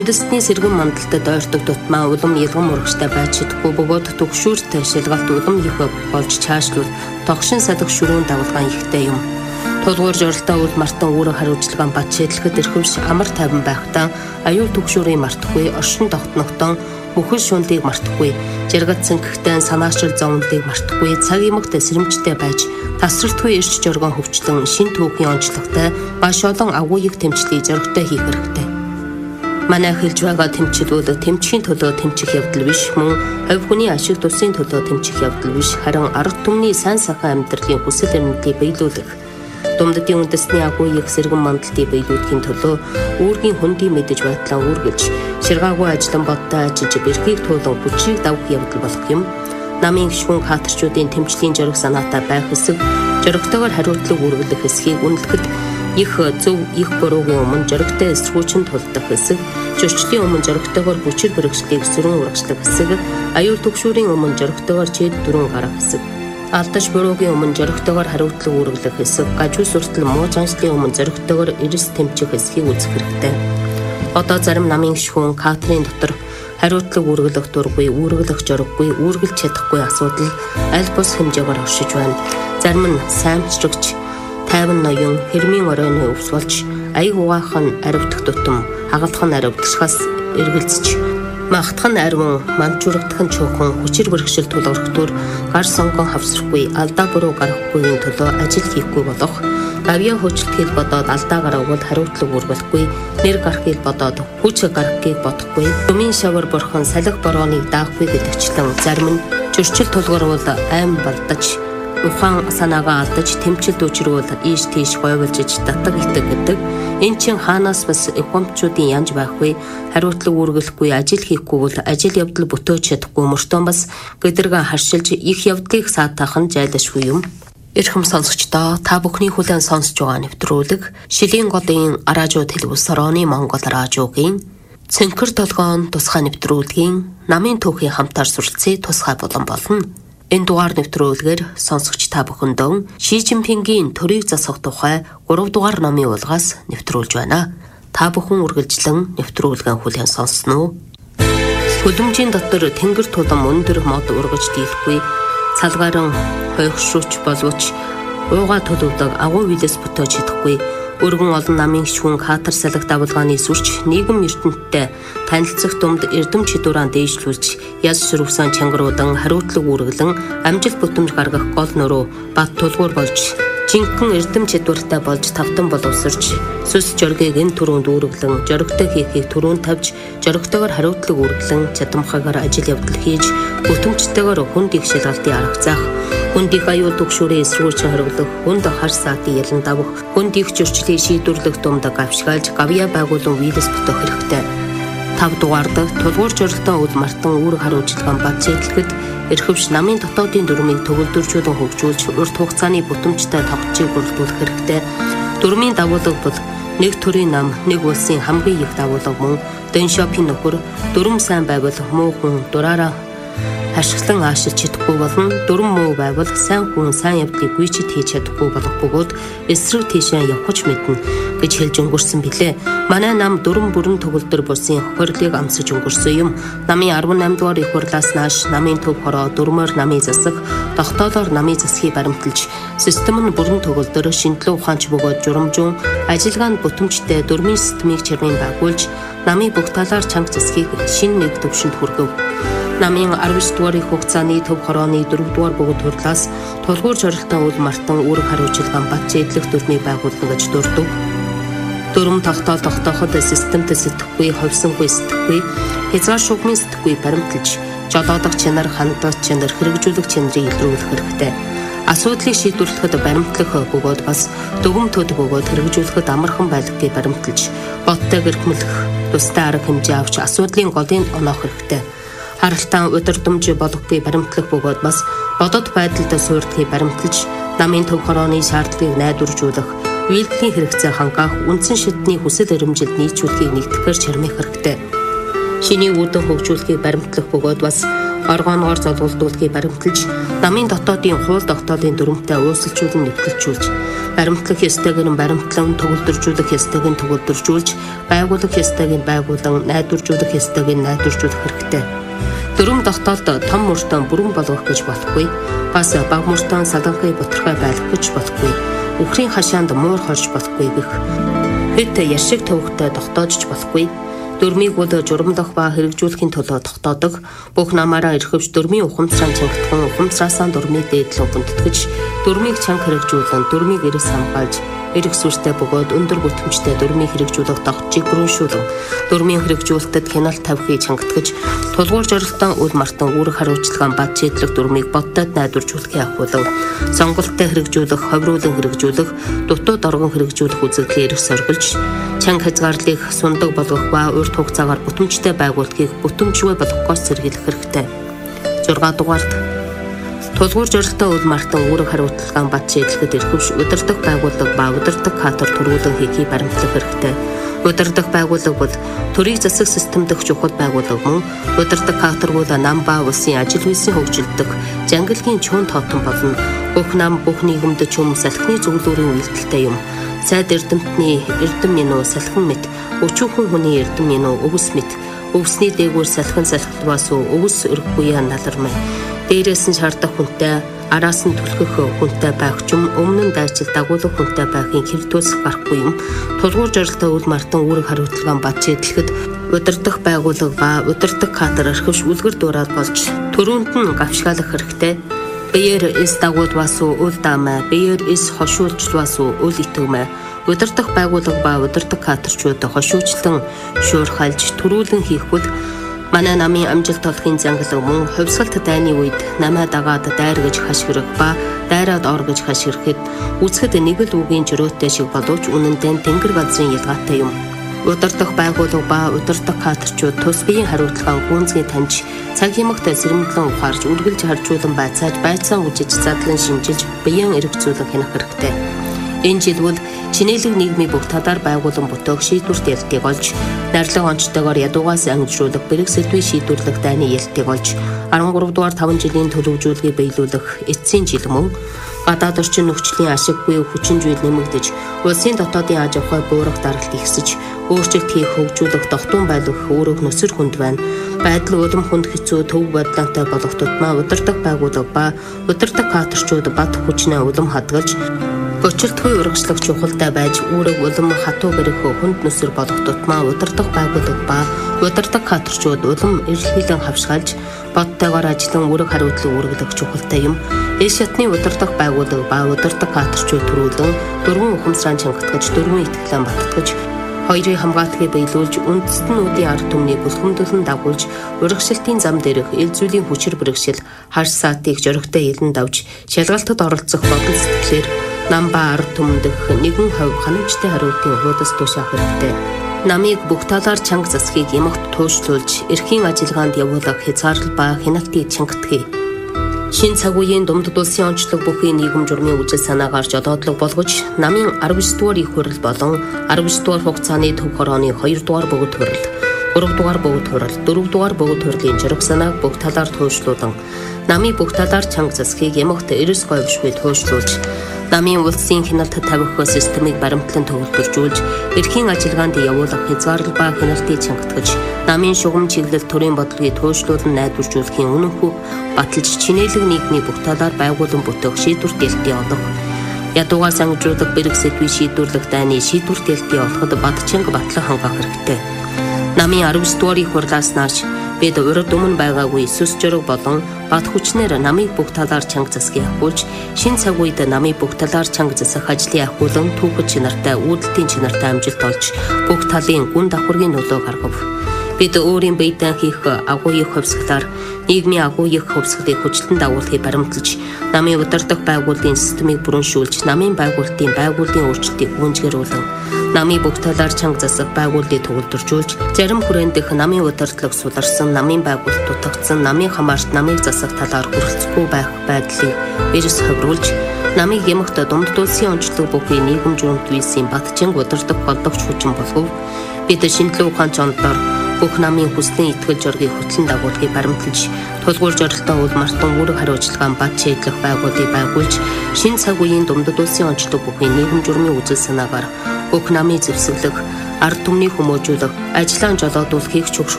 Үндэсний сэргэн мандалтад ойртог тутмаа улам ялган урагштай байж чадахгүй бөгөөд түгшүүрт шалгалт улам их болж чаашлуул тогшин садах шүрүүн дагуулгаан ихтэй юм. Тулгуур жоролтоо үл мартан үүрэг хариуцлагаан бат шийдлэхэд эрхэмш амар тайван байхдаа аюул түгшүүрийг мартахгүй, оршин тогтногтон бүхэл шундыг мартахгүй, жаргад цэнгэгтэй санаачрал зовнолыг мартахгүй, цаг имэг тесрэмжтэй байж тасралтгүй ирч жоргон хөвчлэн шин түүхийн онцлогтой маш олон агууйг тэмцлийг зоригтой хийх хэрэгтэй. Манай хэлж байгаа тэмцэлүүд тэмцхийн төлөө тэмцэх явдал биш, мөн хувь хүний ашиг тусын төлөө тэмцэх явдал биш, харин арга түмний сайн сайхан амьдралын хүсэл эрмэлзлийг биелүүлэх, Думддын үндэсний агууйг сэргэн мандалтыг биелүүлэхийн төлөө үүргийн хөндий мэдэж байтлаа үүргэлж, ширгаагүй ажлан бодтой ажиллаж бэрхийг туулан хүчийг давах явдал болох юм. Намын гишүүн хатарчуудын тэмцлийн зориг санаатай байх хэсэг, зоригтойгоор хариуцлага үргэлжлэх хэсгийг үнэлэхэд их зөв их буруугийн өмнө зоригтой эсргүүчэнд тулдах хэсэг, зөрчлийн өмнө зоригтойгоор хүчээр бэрхшээлийг сүрэн урагшлах хэсэг, аюул түгшүүрийн өмнө зоригтойгоор чийд дөрөн гарах хэсэг, алдаж буруугийн өмнө зоригтойгоор хариуцлага үргэлжлэх хэсэг, гажуу суртал муу заншлын өмнө зоригтойгоор эрс тэмцэх хэсгийг үзэх хэрэгтэй. Одоо зарим намын гишүүн Катрин дотор хариуцлага үргэлжлэх дургүй, үүргэлэх зориггүй, үүргэлж чадахгүй асуудал аль бус хэмжээгээр оршиж байна. Зарим нь саймчрагч тайван ноён хэрмийн оройны өвс болж аяг угаах нь аривдах тутам хагалдах нь аривдчихаас эргэлзэж магтах нь ариван манчурагдах нь чуухан хүчээр бэрхшээл тулгархдуур гар сонгон хавсрахгүй алдаа буруу гаргахгүйгийн төлөө ажил хийхгүй болох гавьяа хөчлөлтийг бодоод алдаа гаргавал хариуцлага үргэлэхгүй нэр гарахыг бодоод хүч гаргахыг бодохгүй өмнө шавар бурхан салхи борооныг даахгүй гэдэгчлэн зарим нь зөрчил тулгаруул айн балдаж ухаан санаагаа алдаж тэмцэлд учруулал ийш тийш говьлжиж татаг итэг гэдэг эн чин хаанаас бас экономчуудын янж байхгүй хариуцлага үргэлэхгүй ажил хийхгүй бол ажил явдал бүтөөж чадахгүй мөртөө бас гэдэргээ харшилж их явдлыг саатах нь жайлашгүй юм. Эрхэм сонсогчдоо та бүхний хүлээн сонсож байгаа нэвтрүүлэг Шилийн голын Аражуу Телевиз орооны Монгол радиогийн Цэнхэр толгоон тусгай нэвтрүүлгийн намын түүхийн хамтаар суралцсан тусгай болон болно. Энэ дугаар нэвтрүүлгээр сонсогч та бүхэндөө Ши Жинпингийн төрийг засах тухай 3 дугаар номын улгаас нэвтрүүлж байна. Та бүхэн үргэлжлэн нэвтрүүлгэн хүлээн сонсно уу? Хөлөмжийн дотор тэнгэр тулам өндөр мод ургаж дийлэхгүй, цалгааран хойгшруулж боловч ууга төлөвлөг агуу вилэс бүтээж чадахгүй, өргөн олон намын гишүүн Катар салхи давалгааны сүрч нийгэм эрдэмтдтэй танилцах думд эрдэм чидуураа дээшлүүлж яс шүрвсэн чангаруудан хариуцлага үргэлэн амжилт бүтэмж гаргах гол нуруу бат тулгуур болж жинхэнэ эрдэм чидууртай болж тавтан боловсрч сүс жоргийг энэ түрүүнд үүргэлэн жоригтой хийхийг түрүүнд тавьж жоригтойгоор хариуцлага үргэлэн чадамхаагаар ажил явдал хийж бүтэмжтэйгээр хүнд их шалгалтын арга зах хүнд их аюул түгшүүрийн эсргүүчэн хариуцлах хүнд хар саатын ялан давах хүнд их зөрчлийг шийдвэрлэх думдаг авшгаалж гавьяа байгуулан вирус бүтэх хэрэгтэй. 5 дугаард тулгуур жоролтоо үл мартан үүрэг хариуцлагаан бат шийдлэхэд эрхвш намын дотоодын дүрмийг төгөлдөржүүлэн хөгжүүлж урт хугацааны бүтэмжтэй тогтцыг бүрдүүлэх хэрэгтэй. Дүрмийн дагуулга бол нэг төрлийн нам, нэг улсын хамгийн их дагуулга мөн Дэншопийн нөхөр дүрм сайн байвал муу хүн дураараа ашиглан аашилж чадахгүй болон дүрм муу байвал сайн хүн сайн явдлыг гүйчид хийж чадахгүй болох бөгөөд эсрэг тийшээ явах мэднэ гэж хэлж өнгөрсөн билээ. Манай нам дүрм бүрэн төгөлдөр бусын хохирлыг амсаж өнгөрсөн юм. Намын 18 дугаар их хурлаас нааш намын төв хороо дүрмээр намын засаг, тогтоолоор намын засгийг баримталж, систем нь бүрэн төгөлдөр шинжилгээ ухаанч бөгөөд журамжун ажиллагаанд бүтэмжтэй дүрмийн системийг чирмийн байгуулж, намын бүх талаар чанга засгийг шинэ нэг төвшөнд хүргэв. Намын 19 дугаар их хугацааны төв хорооны 4 дугаар бөгөөд хурлаас тулгуур жоролтоо үл мартан үүрэг хариуцлагаан бат шийдлэх дүрмийг байгуулна гэж дурдв. Дүрм тогтооход системтэй сэтгэхгүй, ховсонгүй сэтгэхгүй, хязгаар шугмын сэтгэхгүй баримталж, жолоодох чанар, хандах чанар, хэрэгжүүлэх чанарыг илрүүлэх хэрэгтэй. Асуудлыг шийдвэрлэхэд баримтлах бөгөөд бас дүгмтөд бөгөөд хэрэгжүүлэхэд амархан байлгыг баримталж, бодтой гэрхмэлэх, тустай арга хэмжээ авч асуудлын голыг оноох хэрэгтэй. Харалтан удирдамж болгохыг баримтлах бөгөөд бас бодод байдалд суурдахыг баримталж, намын төв хорооны шаардлагыг найдваржуулах, үйлдэлийн хэрэгцээ хангаах, үндсэн шатны хүсэл эрмжилд нийцүүлэхийг нэгтгэхээр чармих хэрэгтэй. Шиний үүдэн хөгжүүлэхийг баримтлах бөгөөд бас оргооноор золгуулдуулахыг баримталж, намын дотоодын хууль тогтоолын дүрмтэй ууссалжуулан нэвтрэлжүүлж, баримтлах ёстойг нь баримтлан, төгөлдржүүлэх ёстойг нь төгөлдржүүлж, байгуулах ёстойг нь байгуулан, найдваржуулах ёстойг нь найдваржуулах хэрэгтэй. Дүрм тогтоолд том мөртөө бүрэн болгох гэж болохгүй. Бас баг мөртөө саланхай бутархай байлгах гэж болохгүй. Үхрийн хашаанд муур хорж болохгүй гэх. Хэд яшиг төвөгтэй тогтоожж болохгүй. Дүрмийг бол журамдах ба хэрэгжүүлэхийн төлөө тогтоодог. Бүх намаараа эрхэвч дүрмийн ухамсараа чангатхан ухамсараасаа дүрмийг дээдлэн хүндэтгэж, дүрмийг чанга хэрэгжүүлэн, дүрмийг эрс хамгаалж, эрх сүртэй бөгөөд өндөр бүтэмжтэй дүрмийг хэрэгжүүлэх дагчийг бүрэншүүлэн, дүрмийн хэрэгжүүлэлтэд хяналт тавихыг чангатгаж, тулгуур жорилтон үл мартан үүрэг хариуцлагаан бат чийдлэх дүрмийг боддод найдваржуулахыг ахуулав. Сонголттой хэрэгжүүлэх, ховруулан хэрэгжүүлэх, дутууд оргон хэрэгжүүлэх үзэгдлийг эрх соргилж, чанга хязгаарлыг сундаг болгох ба урт хугацаагаар бүтэмжтэй байгууллагыг бүтэмжгүй болгохоос сэргийлэх хэрэгтэй. 6 дугаард тулгуур жорилтоо үл мартан үүрэг хариуцлагаан бат чийдлэхэд эрхэвч удирдах байгууллага ба удирдах катер төрүүлэн хийхийг баримтлах хэрэгтэй. Удирдах байгууллага бол төрийг засаг систем дэх чухал байгууллага мөн удирдах катергууд нам ба улсын ажил үйлсийн хөгжилдөг жангалгийн чуун тоотон болно. Бүх нам бүх нийгэмд чүм салхины зөвлөрийн үйлдэлтэй юм. Сайд эрдэмтний эрдэм минь салхин мэт, өчүүхэн хүний эрдэм минь өвс мэт, өвсний дээгүүр салхин салхилбаас өвс өргөгүй налармай. Дээрээс нь шаардах хүнтэй, араас нь түлхэх хүнтэй байх ч юм өмнө нь дайчил дагуулах хүнтэй байхын хэвтүүлс гарахгүй юм. Тулгуур жорилтоо үл мартан үүрэг хариуцлагаан бат чийдлэхэд удирдах байгууллага ба удирдах катер эрхэвч үлгэр дуураад болж төрөнд нь гавшгаалах хэрэгтэй. Биеэр эс дагууд бас үл даамай, биеэр эс хошуулж бас үл итгмэ. Удирдах байгууллага ба удирдах катерчууд хошуучлан шуурхайлж төрүүлэн хийх бол манай намын амжилт олохын зангилга мөн хувьсгалт дайны үед намаа дагаад дайр гэж хашгирах ба дайраад ор гэж хашгирхэд үзэхэд нэг л үгийн жирөөтэй шиг боловч үнэндээ тэнгэр газрын ялгаатай юм. Удирдах байгууллага ба удирдах катерчууд тус биеийн хариуцлагаан гүнзгий таньж цаг хэмэгтэй сэрэмтлэн ухаарж үргэлж харжуулан байцааж байцаан үжиж задлан шинжилж биеийн эргэцүүлэн хянах хэрэгтэй. Энэ жил бол чинээлэг нийгмийн бүх талаар байгуулан бүтээх шийдвэрт ялтыг олж, найрлага онцтойгоор ядуугаас ангижруулах бэрэг сэдвийн шийдвэрлэх дайны ялтыг олж, 13 дугаар 5 жилийн төлөвлөгөөийг биелүүлэх эцсийн жил мөн гадаад орчин нөхцөлийн ашиггүй хүчин зүйл нэмэгдэж, улсын дотоодын аж ахуй буурах даралт ихсэж, өөрчлөлт хийх хөгжүүлэх тогтун байлгах үүрэг нөхцөл хүнд байна. Байдал улам хүнд хэцүү төв бодлонтой болох тутмаа удирдах байгууллага ба удирдах катерчууд бат хүчнээ улам хадгалж, Өчөлтгүй урагшлах чухалтай байж үүрэг улам хатуу гэрэх хүнд нүсэр болох тутмаа удирдах байгууллага ба удирдах катерчууд улам эрэлхийлэн хавшгаалж бодтойгоор ажиллан үүрэг хариуцлага үүргэлэх чухалтай юм. Эс шатны удирдах байгууллага ба удирдах катерчууд төрүүлэн дөрвөн ухамсараа чангатгаж дөрвөн итгэлэн баттгаж хоёрын хамгааллыг биелүүлж үндэстнүүдийн ард түмний бүлхэмдүүлэн дагуулж урагшлалтын зам дээрх ил зүйлийн хүчээр бэрхшээл харш саатыг жоригтой илэн давж шалгалтад оролцох бодол сэтгэлээр намба ард түмэндх нэгэн хувь ханамжтай хариултын хуудас тушаах хэрэгтэй. Намыг бүх талаар чанга засахыг ямагт туушруулж, эрхийн ажиллагаанд явуулах хязгаарлал ба хяналтыг чангатгий. Шинэ цаг үеийн думдд улсын онцлог бүхий нийгэм журмын үжил санаа гарч одоодлого болгож, намын 19 дугаар их хурал болон 19 дугаар хугацааны төв хорооны 2 дугаар бөгөөд хурал, 3 дугаар бөгөөд хурал, 4 дугаар бөгөөд хурлын журам санааг бүх талаар туушруулан, намыг бүх талаар чанга засахыг ямагт эрс говьшгүй туушруулж, намын улсын хяналтад тавих системийг баримтлан төвлөржүүлж, эрхийн ажиллагаанд явуулах хязгаарлал ба хяналтыг чангатгаж, намын шугам чиглэл төрийн бодлогыг туушруулан найдваржуулахын үнэнхүү баталж чинээлэг нийгмийн бүх талаар байгуулан бүтээх шийдвэрт ялтыг олох, ядуугаас ангижуулах бэрэг сэдвийн шийдвэрлэх дайны шийдвэрт ялтыг олоход бат чанга батлан хангах хэрэгтэй. Намын 19 дугаар их хурлаас нааш бид урд өмнө байгаагүй сүс жураг болон бат хүчнэр намыг бүх талаар чанга засахыг ахуулж, шинэ цаг үед намыг бүх талаар чанга засах ажлыг ахуулан түүхэд чанартай, үүдэлтийн чанартай амжилт олж, бүх талын гүн давхаргийн нөлөөг гаргав. Бид өөрийн биедээ хийх агуу их хувьсгалаар нийгмийн агуу их хувьсгалыг хүчлэн дагуулахыг баримталж, намын удирдах байгууллагын системийг бүрэншүүлж, намын байгууллагын өөрчлөлтийг гүйцэтгүүлэн, намын бүх талаар чанга засах байгууллагыг төгөлдржүүлж, зарим хүрээндх намын удирдлага суларсан, намын байгууллага дутагдсан, намын хамаарч намыг засах талаар хүрэлцэхгүй байх байдлыг эрс ховруулж, намыг ямагт думдд улсын онцлог бүхий нийгэм журам төлөвийн бат чанга удирдах голдогч хүчин болгов. Бид шинжлэх ухааны чондор бүх намын хүслийн итгэл зоригийг хөтлөн дагуулахыг баримтлаж, тулгуур зорилттой уул мартан үүрэг хариуцлагаан бат шийдлэх байгууллагыг байгуулж, шинэ цаг үеийн Думдад улсын онцлог бүхий нийгэм журмын үзэл санаагаар бүх намын зэвсэглэх, ард түмний хүмүүжүүлэх, ажлаа жолоодуулахыг чухал